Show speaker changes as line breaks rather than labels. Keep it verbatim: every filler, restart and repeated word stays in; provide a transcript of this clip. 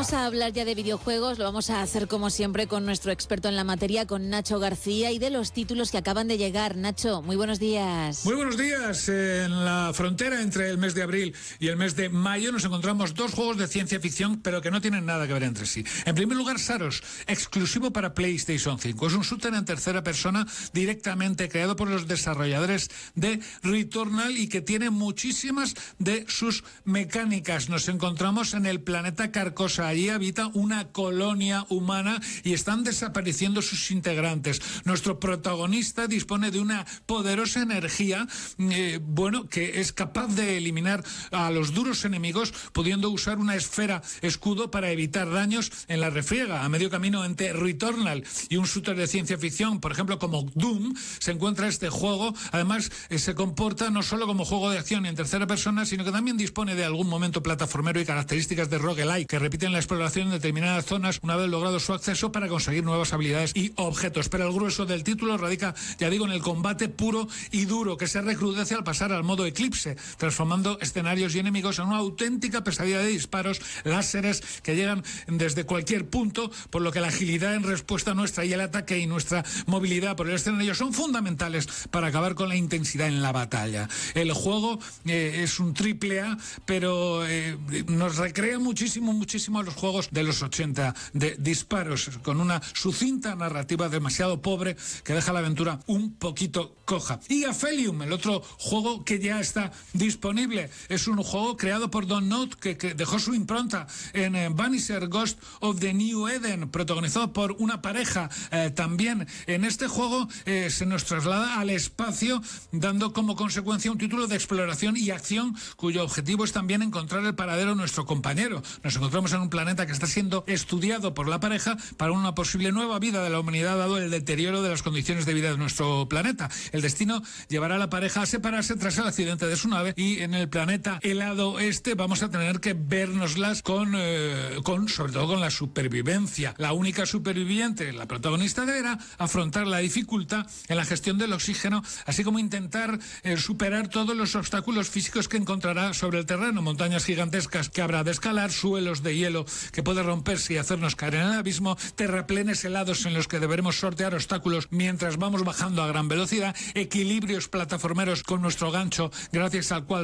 Vamos a hablar ya de videojuegos, lo vamos a hacer como siempre con nuestro experto en la materia, con Nacho García, y de los títulos que acaban de llegar. Nacho, muy buenos días.
Muy buenos días. En la frontera entre el mes de abril y el mes de mayo nos encontramos dos juegos de ciencia ficción, pero que no tienen nada que ver entre sí. En primer lugar, Saros, exclusivo para PlayStation cinco. Es un shooter en tercera persona directamente creado por los desarrolladores de Returnal y que tiene muchísimas de sus mecánicas. Nos encontramos en el planeta Carcosa. Allí habita una colonia humana y están desapareciendo sus integrantes. Nuestro protagonista dispone de una poderosa energía, eh, bueno, que es capaz de eliminar a los duros enemigos, pudiendo usar una esfera escudo para evitar daños en la refriega. A medio camino entre Returnal y un shooter de ciencia ficción, por ejemplo, como Doom, se encuentra este juego. Además, eh, se comporta no solo como juego de acción en tercera persona, sino que también dispone de algún momento plataformero y características de roguelike, que repiten la exploración en determinadas zonas una vez logrado su acceso para conseguir nuevas habilidades y objetos. Pero el grueso del título radica, ya digo, en el combate puro y duro, que se recrudece al pasar al modo Eclipse, transformando escenarios y enemigos en una auténtica pesadilla de disparos, láseres que llegan desde cualquier punto, por lo que la agilidad en respuesta nuestra y el ataque y nuestra movilidad por el escenario son fundamentales para acabar con la intensidad en la batalla. El juego eh, es un triple A, pero eh, nos recrea muchísimo, muchísimo a los juegos de los ochenta, de disparos, con una sucinta narrativa demasiado pobre que deja la aventura un poquito coja. Y Aphelium, el otro juego que ya está disponible, es un juego creado por Don't Nod, que, que dejó su impronta en eh, Vanisher Ghost of the New Eden, protagonizado por una pareja. Eh, también en este juego eh, se nos traslada al espacio, dando como consecuencia un título de exploración y acción cuyo objetivo es también encontrar el paradero de nuestro compañero. Nos encontramos en un planeta que está siendo estudiado por la pareja para una posible nueva vida de la humanidad, dado el deterioro de las condiciones de vida de nuestro planeta. El destino llevará a la pareja a separarse tras el accidente de su nave, y en el planeta helado este vamos a tener que vernoslas con, eh, con sobre todo con la supervivencia. La única superviviente, la protagonista, deberá afrontar la dificultad en la gestión del oxígeno, así como intentar eh, superar todos los obstáculos físicos que encontrará sobre el terreno: montañas gigantescas que habrá de escalar, suelos de hielo que puede romperse y hacernos caer en el abismo, terraplenes helados en los que deberemos sortear obstáculos mientras vamos bajando a gran velocidad, equilibrios plataformeros con nuestro gancho, gracias al cual